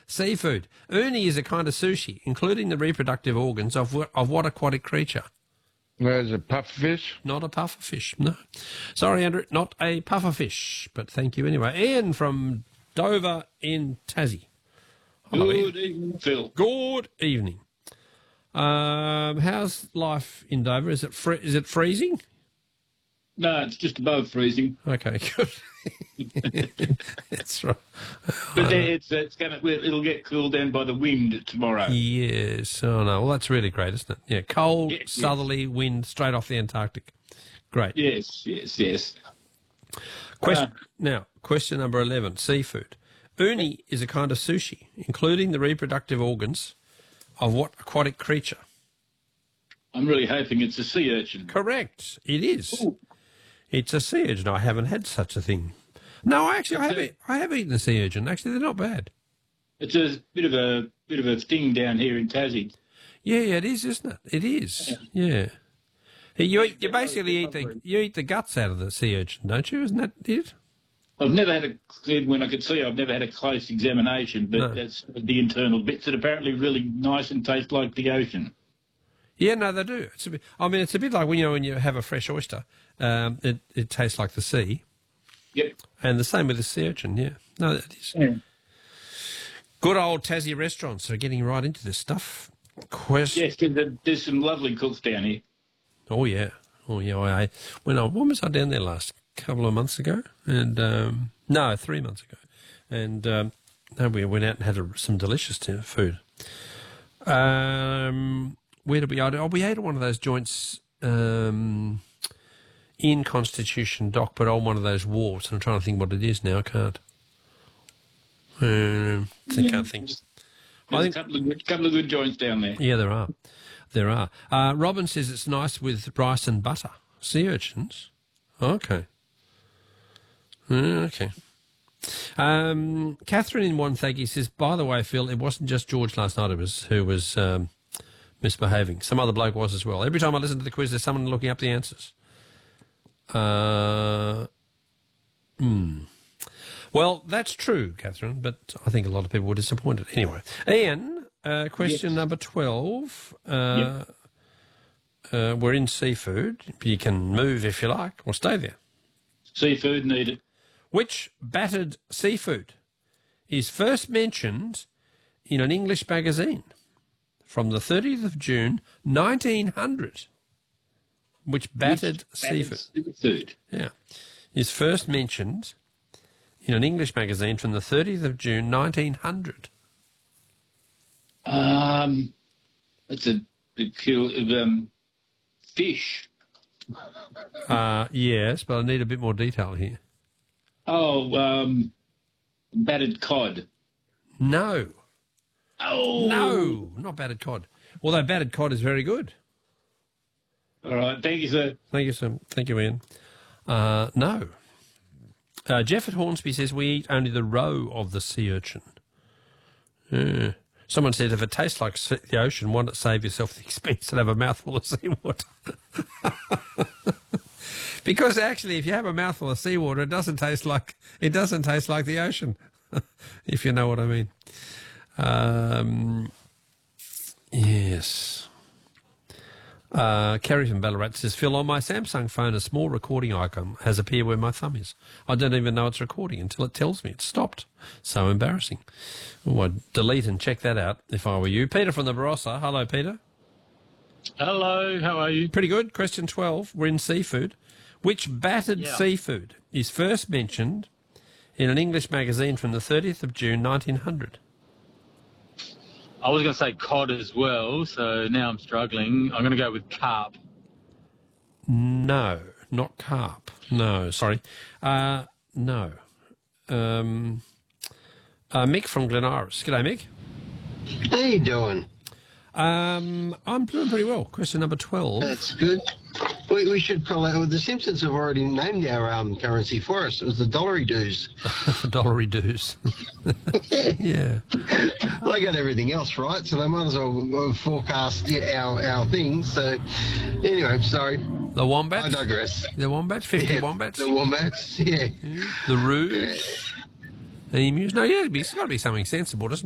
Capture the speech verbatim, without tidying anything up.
Seafood. Uni is a kind of sushi, including the reproductive organs of what, of what aquatic creature? There's a pufferfish. Not a pufferfish, no. Sorry, Andrew, not a pufferfish, but thank you anyway. Ian from Dover in Tassie. Hello, Good Ian. evening, Phil. Good evening. Um, how's life in Dover? Is it fr- is it freezing? No, it's just above freezing. Okay, good. That's right. But it's it's gonna it'll get cooled down by the wind tomorrow. Yes. Oh, no. Well, that's really great, isn't it? Yeah, cold, Yes, southerly yes. wind straight off the Antarctic. Great. Yes, yes, yes. Question, Uh, now, question number eleven, seafood. Uni is a kind of sushi, including the reproductive organs of what aquatic creature? I'm really hoping it's a sea urchin. Correct. It is. Ooh. It's a sea urchin. I haven't had such a thing. No, actually, I have, Okay. eat, I have eaten a sea urchin. Actually, they're not bad. It's a bit of a bit of a thing down here in Tassie. Yeah, yeah, it is, isn't it? It is. Yeah. You eat, you basically eat the you eat the guts out of the sea urchin, don't you? Isn't that it? I've never had a when I could see. I've never had a close examination, but No. that's the internal bits that apparently really nice and taste like the ocean. Yeah, no, they do. It's a bit. I mean, it's a bit like when you know when you have a fresh oyster. Um, it it tastes like the sea, Yep. and the same with the sea urchin. Yeah, no, it is. Yeah. Good old Tassie restaurants are getting right into this stuff. Question. Yes, there's, there's some lovely cooks down here. Oh yeah, oh yeah. I when I when was I down there last couple of months ago? And um, no, three months ago. And um, no, we went out and had a, some delicious t- food. Um, where did we? Oh, we ate at one of those joints um, in Constitution Dock, but on one of those wharves. I'm trying to think what it is now. I can't. Um, I can't think. There's I think- a couple of good, couple of good joints down there. Yeah, there are. There are. Uh, Robin says it's nice with rice and butter. Sea urchins? Okay. Uh, Okay. Um, Catherine in Wonthaggi says, by the way, Phil, it wasn't just George last night who was, who was um, misbehaving. Some other bloke was as well. Every time I listen to the quiz, there's someone looking up the answers. Uh, hmm. Well, that's true, Catherine, but I think a lot of people were disappointed. Anyway, Ian, uh, question Yes. number twelve. Uh, uh, we're in seafood. You can move if you like, or stay there. Seafood needed. Which battered seafood is first mentioned in an English magazine from the thirtieth of June, nineteen hundred? Which battered seafood? Seafood. Yeah, is first mentioned in an English magazine from the thirtieth of June, nineteen hundred. Um, it's a peculiar um, fish. Uh, yes, but I need a bit more detail here. Oh, um, battered cod. No, Oh, no, not battered cod. Although battered cod is very good. All right, thank you, sir. Thank you, sir. Thank you, Ian. Uh, no. Uh, Jeff at Hornsby says we eat only the roe of the sea urchin. Yeah. Someone said if it tastes like se- the ocean, why not save yourself the expense and have a mouthful of seawater? Because actually, if you have a mouthful of seawater, it doesn't taste like it doesn't taste like the ocean, if you know what I mean. Um, yes. Uh, Kerry from Ballarat says, Phil, on my Samsung phone, a small recording icon has appeared where my thumb is. I don't even know it's recording until it tells me it's stopped. So embarrassing. Oh, I'd delete and check that out if I were you. Peter from the Barossa. Hello, Peter. Hello, how are you? Pretty good. Question twelve. We're in seafood. Which battered Yeah. seafood is first mentioned in an English magazine from the thirtieth of June, nineteen hundred? I was going to say cod as well, so now I'm struggling. I'm going to go with carp. No, not carp. No, sorry. Uh, no. Um, uh, Mick from Glen Iris. G'day, Mick. How you doing? Um, I'm doing pretty well. Question number twelve. That's good. We, we should call it. Well, the Simpsons have already named our um, currency for us. It was the dollary dues. The dollary dues. Yeah. They got everything else right, so they might as well forecast yeah, our our things. So, anyway, sorry. The I wombats. digress. The wombats. Fifty Yeah, wombats. The wombats. Yeah. The roos. The emus. No, yeah, it's got to be something sensible, doesn't it?